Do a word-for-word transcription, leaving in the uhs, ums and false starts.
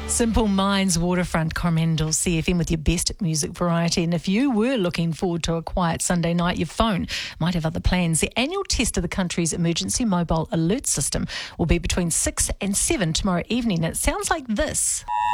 Simple Minds, Waterfront, Coromandel C F M with your best music variety. And if you were looking forward to a quiet Sunday night, your phone might have other plans. The annual test of the country's emergency mobile alert system will be between six and seven tomorrow evening. And it sounds like this.